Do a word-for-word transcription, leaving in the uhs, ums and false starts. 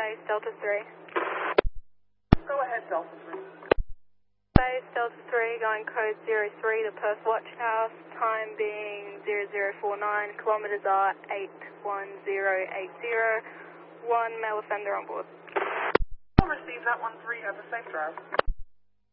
Base Delta three. Go ahead, Delta three. Base Delta three, going code zero three, the Perth Watch House, time being zero zero four nine, kilometers are eight one zero eight zero, one male offender on board. I'll receive that one three, have a safe drive.